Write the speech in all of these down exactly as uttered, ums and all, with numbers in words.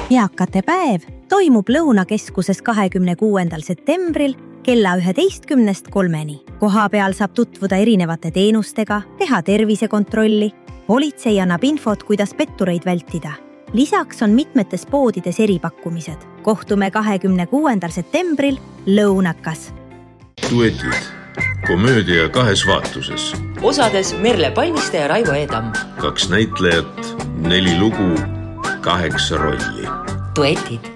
Eakate päev toimub Lõunakeskuses kahekümne kuuendal septembril kella üheteistkümnest kolmeni. Koha peal saab tutvuda erinevate teenustega, teha tervisekontrolli. Politsei annab infot, kuidas pettureid vältida. Lisaks on mitmetes poodides eripakkumised. Kohtume kahekümne kuuendal septembril Lõunakas. Duetid. Komöödia kahes vaatuses. Osades Merle Palmiste ja Raivo Eedam. Kaks näitlejat, neli lugu, kaheksa rolli. Duetid.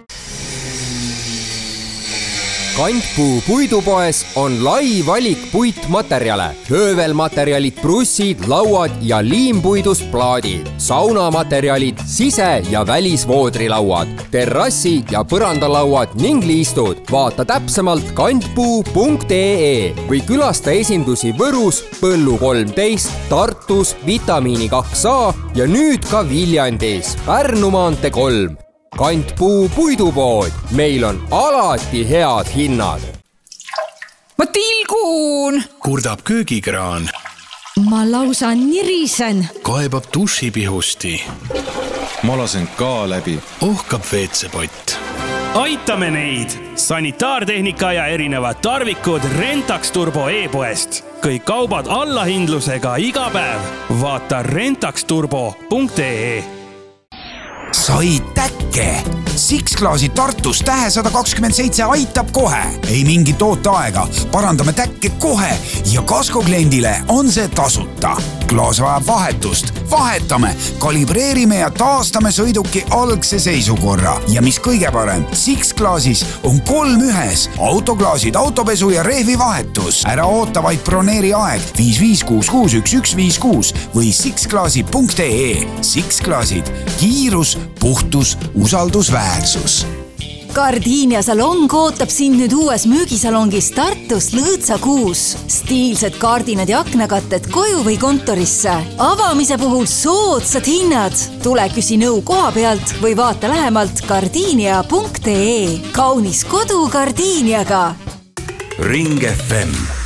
Kantpuu puidupoes on lai valik puitmaterjale. Höövelmaterjalid, brussid, lauad ja liimpuidust plaadid. Saunamaterjalid, sise- ja välisvoodrilauad, terrassi- ja põrandalauad ning liistud. Vaata täpsemalt kantpuu punkt ee või külasta esindusi Võrus, Põllu kolmteist, Tartus, Vitamiini kaks A ja nüüd ka Viljandis, Pärnu maantee kolm. Kantpuu puidupood. Meil on alati head hinnad. Ma tilgun! Kurdab köögikraan. Ma lausa nirisen. Kaebab dušipihusti. Ma lasen ka läbi. Ohkab veetsepott. Aitame neid! Sanitaartehnika ja erinevad tarvikud Rentax Turbo e-poest. Kõik kaubad allahindlusega iga päev. Vaata rentax turbo punkt ee. Sai täkke! Six-Claasi Tartus tähe sada kakskümmend seitse aitab kohe. Ei mingit ooteaega. Parandame täkke kohe ja Kasko kliendile on see tasuta. Klaas vajab vahetust. Vahetame, kalibreerime ja taastame sõiduki algse seisukorra. Ja mis kõige parem, Six-Klaasis on kolm ühes. Autoklaasid, autopesu ja rehvi vahetus. Ära oota vaid broneeri aeg viis viis kuus kuus üks üks viis kuus või sixclaasi punkt ee. Six-Klaasid. Kiirus, puhtus, usaldusväärsus. Gardinia salong ootab sind nüüd uues müügisalongis Tartus Lõõtsa kuus. Stiilsed kardinad ja aknakatted koju või kontorisse. Avamise puhul soodsad hinnad. Tule küsi nõu koha pealt või vaata lähemalt gardinia punkt ee. Kaunis kodu Gardiniaga. Ring F M